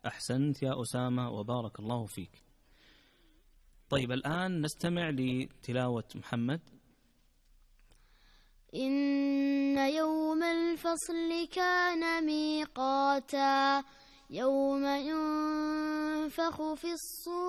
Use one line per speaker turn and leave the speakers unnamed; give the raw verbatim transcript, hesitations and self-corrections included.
أحسنت يا أسامة وبارك الله فيك. طيب الآن نستمع لتلاوة محمد.
إن يوم الفصل كان ميقاتا يوم ينفخ في الصور